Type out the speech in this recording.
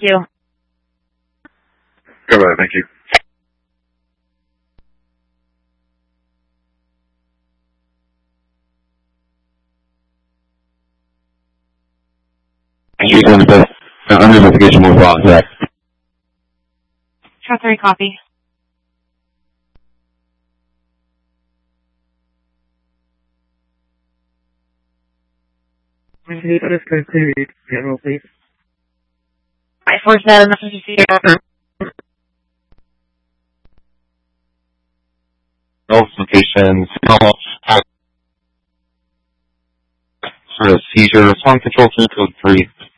you. Goodbye, thank you. Under investigation move on, correct? Show 3, copy. General, please. 547, emergency. No locations. For a seizure, response control 2 code 3.